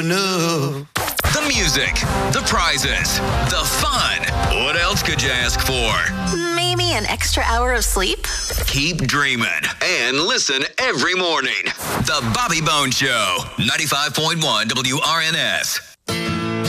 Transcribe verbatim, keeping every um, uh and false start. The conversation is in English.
enough. The music, the prizes, the fun. What else could you ask for? Maybe an extra hour of sleep? Keep dreaming and listen every morning. The Bobby Bone Show, ninety-five point one W R N S.